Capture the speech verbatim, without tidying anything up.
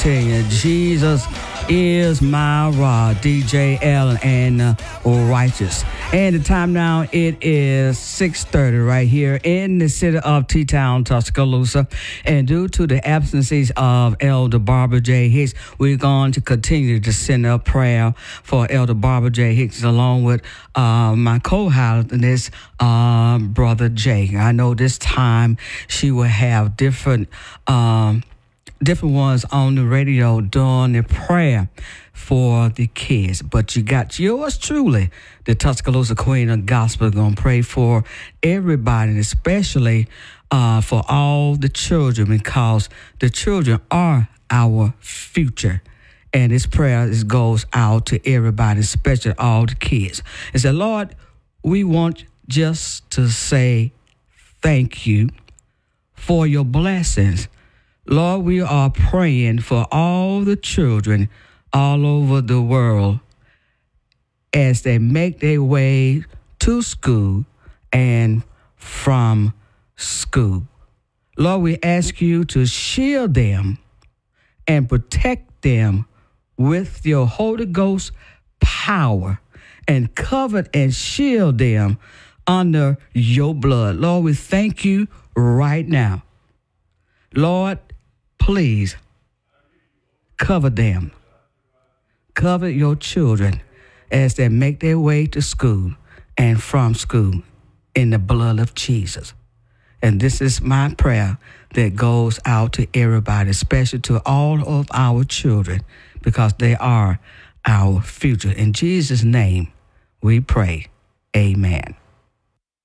tell you, Jesus is my rod. D J Allen and uh, Righteous. And the time now, it is six thirty right here in the city of T-Town, Tuscaloosa. And due to the absences of Elder Barbara J. Hicks, we're going to continue to send up prayer for Elder Barbara J. Hicks along with uh, my co-host, uh, Brother Jay. I know this time she will have different... Um, different ones on the radio doing the prayer for the kids. But you got yours truly, the Tuscaloosa Queen of Gospel, going to pray for everybody, especially uh, for all the children, because the children are our future. And this prayer is, goes out to everybody, especially all the kids. It said, Lord, we want just to say thank you for your blessings. Lord, we are praying for all the children all over the world as they make their way to school and from school. Lord, we ask you to shield them and protect them with your Holy Ghost power and cover and shield them under your blood. Lord, we thank you right now. Lord, please cover them. Cover your children as they make their way to school and from school in the blood of Jesus. And this is my prayer that goes out to everybody, especially to all of our children, because they are our future. In Jesus' name we pray. Amen.